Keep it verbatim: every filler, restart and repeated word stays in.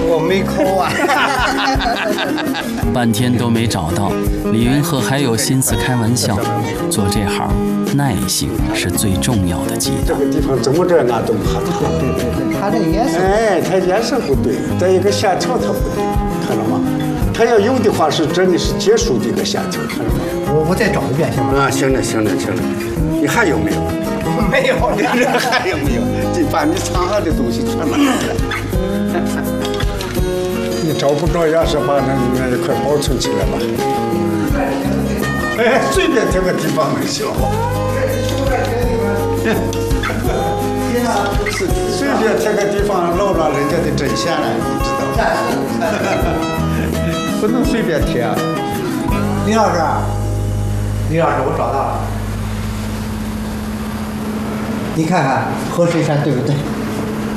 我没抠啊。 半天都没找到，李云鹤还有心思开玩笑。做这行，耐性是最重要的技能。 这个地方怎么着俺都怕它。 对对对，它这个颜色， 哎，它颜色不对，再一个线条它不对，看了吗？它要有的话是真的是结束这个线条，看了吗？ 我我再找一遍行吗？ 啊，行了行了行了，你还有没有？ 没有， 你这还有没有？这把你藏好的东西全拿出来。你找不着，要是把那那一块保存起来吧。哎，随便挑个地方能行。随便挑个地方露了人家的针线了，你知道吗？不能随便贴。 李老师，李老师，我找到了。你看看河水山对不对？